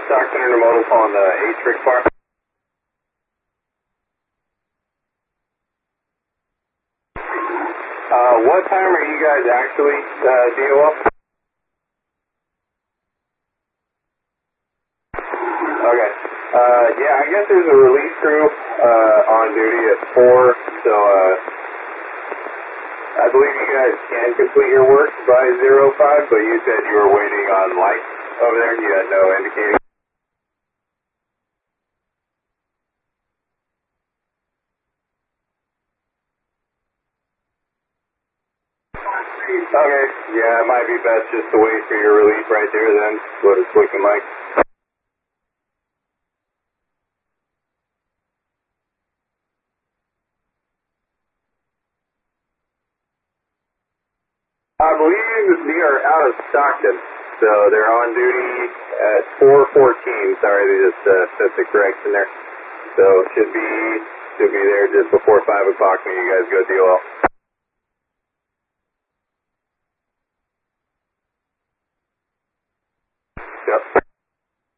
Stockton Intermodal calling the Atrix bar. What time are you guys actually DOL? Okay. Yeah, I guess there's a relief crew on duty at 4, so I believe you guys can complete your work by 05, but you said you were waiting on lights over there. You had no indicating. Okay, yeah, it might be best just to wait for your relief right there then, what it's looking like. I believe they are out of Stockton, so they're on duty at 4:14. Sorry, they just set the correction there. So should be there just before 5 o'clock when you guys go DOL.